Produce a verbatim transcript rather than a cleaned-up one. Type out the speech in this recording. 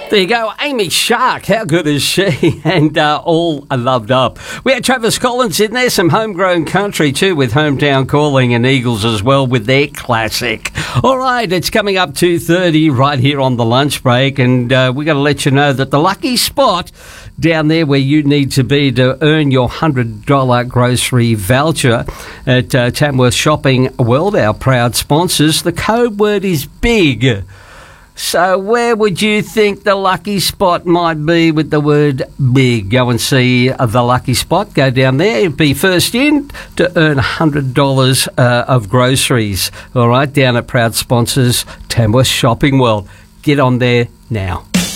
There you go, Amy Shark. How good is she? And uh, all are loved up. We had Travis Collins in there, some homegrown country too, with Hometown Calling, and Eagles as well with their classic. All right, it's coming up two thirty right here on the lunch break, and uh, we're going to let you know that the lucky spot down there where you need to be to earn your one hundred dollars grocery voucher at uh, Tamworth Shopping World, our proud sponsors, the code word is BIG. So where would you think the lucky spot might be with the word big? Go and see the lucky spot. Go down there. Be first in to earn one hundred dollars uh, of groceries. All right, down at Proud Sponsors, Tamworth Shopping World. Get on there now.